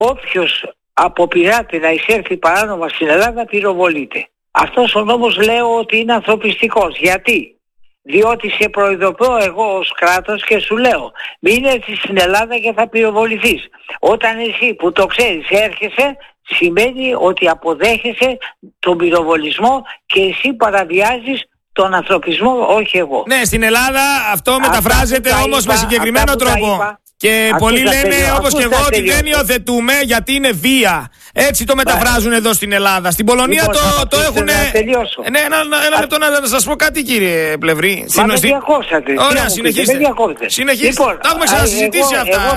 όποιος αποπειράται να εισέλθει παράνομα στην Ελλάδα πυροβολείται. Αυτός ο νόμος λέω ότι είναι ανθρωπιστικός. Γιατί? Διότι σε προειδοποιώ εγώ ως κράτος και σου λέω μην έρθεις στην Ελλάδα και θα πυροβοληθείς. Όταν εσύ που το ξέρεις έρχεσαι, σημαίνει ότι αποδέχεσαι τον πυροβολισμό και εσύ παραβιάζεις τον ανθρωπισμό, όχι εγώ. Ναι, στην Ελλάδα αυτό μεταφράζεται όμως με συγκεκριμένο τρόπο. Και πολλοί λένε όπως και εγώ ότι δεν υιοθετούμε γιατί είναι βία. Έτσι το μεταφράζουν εδώ στην Ελλάδα. Στην Πολωνία το έχουν. Ναι, ένα λεπτό να σας πω κάτι, κύριε Πλευρή. Μα με διακόψατε. Ωραία, συνεχίστε. Λοιπόν, τα έχουμε ξανασυζητήσει αυτά. Εγώ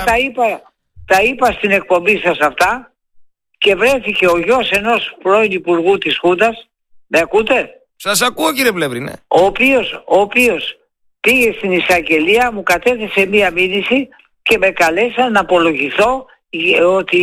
τα είπα στην εκπομπή σας αυτά και βρέθηκε ο γιος ενός πρώην υπουργού της Χούντας. Με ακούτε? Σας ακούω, κύριε Πλευρή, ναι. Ο οποίος πήγε στην εισαγγελία, μου κατέθεσε μία μήνυση και με καλέσαν να απολογηθώ ότι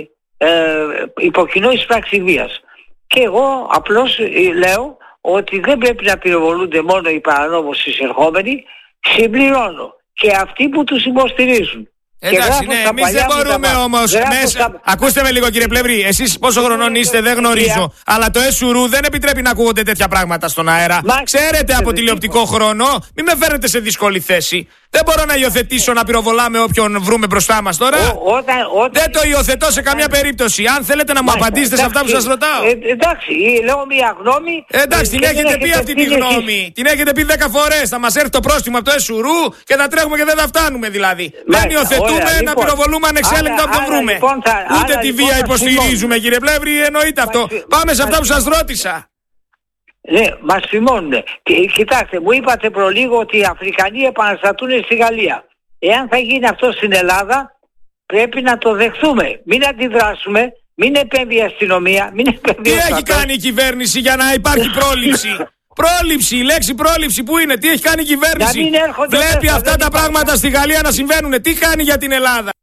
υποκινώ εις πράξη βίας. Και εγώ απλώς λέω ότι δεν πρέπει να πυροβολούνται μόνο οι παρανόμως εισερχόμενοι, συμπληρώνω και αυτοί που τους υποστηρίζουν. Εντάξει, ναι, εμείς δεν μπορούμε όμως. Ακούστε με λίγο, κύριε Πλευρή. Εσείς πόσο χρονών είστε, δεν γνωρίζω. Αλλά το ΕΣΟΥΡΟΥ δεν επιτρέπει να ακούγονται τέτοια πράγματα στον αέρα. Ξέρετε από τηλεοπτικό χρόνο, μην με φέρνετε σε δύσκολη θέση. Δεν μπορώ να υιοθετήσω να πυροβολάμε όποιον βρούμε μπροστά μας τώρα. Δεν το υιοθετώ σε καμία περίπτωση. Αν θέλετε να μου απαντήσετε σε αυτά που σας ρωτάω. Εντάξει, λέω μια γνώμη. Εντάξει, την έχετε πει αυτή τη γνώμη. Την έχετε πει 10 φορές. Θα μας έρθει το πρόστιμο από το ΕΣΟΥΡΟΥ και θα τρέχουμε και δεν θα φτάνουμε δηλαδή. Δεν υιοθετούμε να πυροβολούμε ανεξέλεγκτα όποιον βρούμε. Ούτε τη βία υποστηρίζουμε, κύριε Πλεύρη, εννοείται αυτό. Πάμε σε αυτά που σας ρώτησα. Ναι, μας φημώνουν. Κοιτάξτε, μου είπατε προλίγο ότι οι Αφρικανοί επαναστατούν στη Γαλλία. Εάν θα γίνει αυτό στην Ελλάδα, πρέπει να το δεχθούμε. Μην αντιδράσουμε, μην επέμβει η αστυνομία, μην επέμβει. Τι έχει κάνει η κυβέρνηση για να υπάρχει πρόληψη? Πρόληψη, η λέξη πρόληψη που είναι, τι έχει κάνει η κυβέρνηση? Βλέπει αυτά τα πράγματα στη Γαλλία να συμβαίνουν, τι κάνει για την Ελλάδα?